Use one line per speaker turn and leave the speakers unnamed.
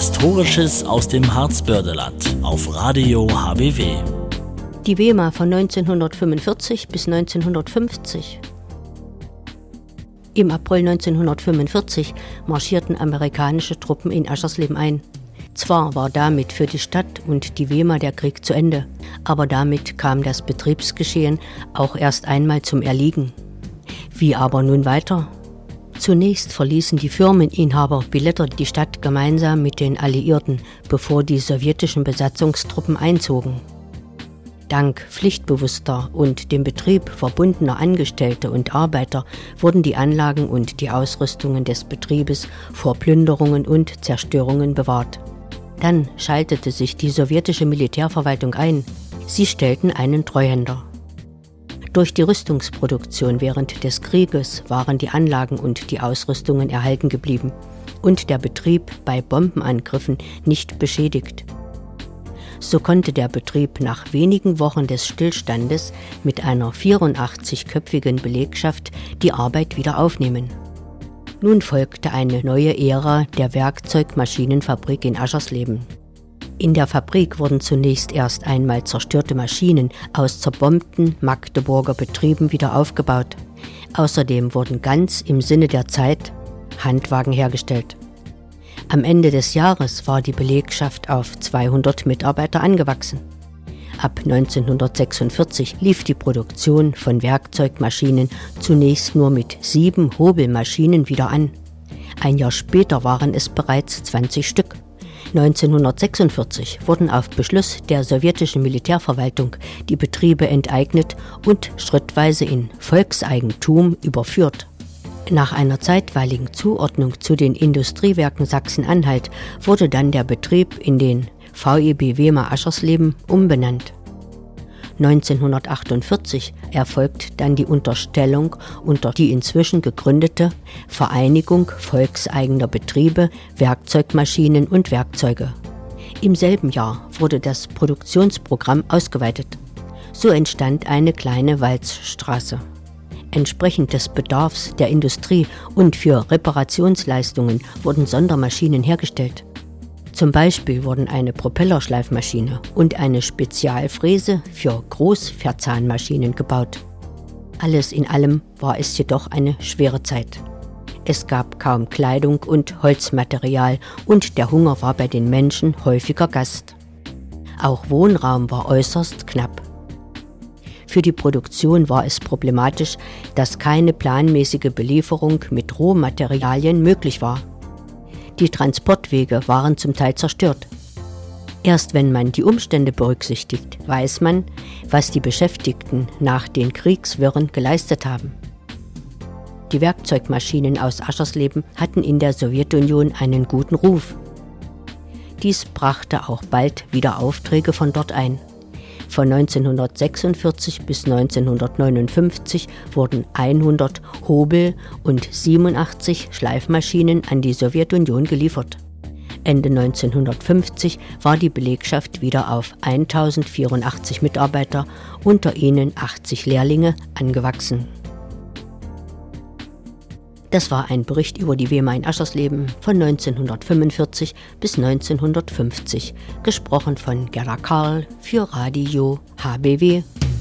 Historisches aus dem Harzbördeland auf Radio HBW.
Die WEMA von 1945 bis 1950. Im April 1945 marschierten amerikanische Truppen in Aschersleben ein. Zwar war damit für die Stadt und die WEMA der Krieg zu Ende, aber damit kam das Betriebsgeschehen auch erst einmal zum Erliegen. Wie aber nun weiter? Zunächst verließen die Firmeninhaber Billetter die Stadt gemeinsam mit den Alliierten, bevor die sowjetischen Besatzungstruppen einzogen. Dank pflichtbewusster und dem Betrieb verbundener Angestellte und Arbeiter wurden die Anlagen und die Ausrüstungen des Betriebes vor Plünderungen und Zerstörungen bewahrt. Dann schaltete sich die sowjetische Militärverwaltung ein. Sie stellten einen Treuhänder. Durch die Rüstungsproduktion während des Krieges waren die Anlagen und die Ausrüstungen erhalten geblieben und der Betrieb bei Bombenangriffen nicht beschädigt. So konnte der Betrieb nach wenigen Wochen des Stillstandes mit einer 84-köpfigen Belegschaft die Arbeit wieder aufnehmen. Nun folgte eine neue Ära der Werkzeugmaschinenfabrik in Aschersleben. In der Fabrik wurden zunächst erst einmal zerstörte Maschinen aus zerbombten Magdeburger Betrieben wieder aufgebaut. Außerdem wurden ganz im Sinne der Zeit Handwagen hergestellt. Am Ende des Jahres war die Belegschaft auf 200 Mitarbeiter angewachsen. Ab 1946 lief die Produktion von Werkzeugmaschinen zunächst nur mit 7 Hobelmaschinen wieder an. Ein Jahr später waren es bereits 20 Stück. 1946 wurden auf Beschluss der sowjetischen Militärverwaltung die Betriebe enteignet und schrittweise in Volkseigentum überführt. Nach einer zeitweiligen Zuordnung zu den Industriewerken Sachsen-Anhalt wurde dann der Betrieb in den VEB WEMA Aschersleben umbenannt. 1948 erfolgt dann die Unterstellung unter die inzwischen gegründete Vereinigung volkseigener Betriebe, Werkzeugmaschinen und Werkzeuge. Im selben Jahr wurde das Produktionsprogramm ausgeweitet. So entstand eine kleine Walzstraße. Entsprechend des Bedarfs der Industrie und für Reparationsleistungen wurden Sondermaschinen hergestellt. Zum Beispiel wurden eine Propellerschleifmaschine und eine Spezialfräse für Großverzahnmaschinen gebaut. Alles in allem war es jedoch eine schwere Zeit. Es gab kaum Kleidung und Holzmaterial und der Hunger war bei den Menschen häufiger Gast. Auch Wohnraum war äußerst knapp. Für die Produktion war es problematisch, dass keine planmäßige Belieferung mit Rohmaterialien möglich war. Die Transportwege waren zum Teil zerstört. Erst wenn man die Umstände berücksichtigt, weiß man, was die Beschäftigten nach den Kriegswirren geleistet haben. Die Werkzeugmaschinen aus Aschersleben hatten in der Sowjetunion einen guten Ruf. Dies brachte auch bald wieder Aufträge von dort ein. Von 1946 bis 1959 wurden 100 Hobel- und 87 Schleifmaschinen an die Sowjetunion geliefert. Ende 1950 war die Belegschaft wieder auf 1084 Mitarbeiter, unter ihnen 80 Lehrlinge, angewachsen. Das war ein Bericht über die WEMA in Aschersleben von 1945 bis 1950, gesprochen von Gerda Karl für Radio HBW.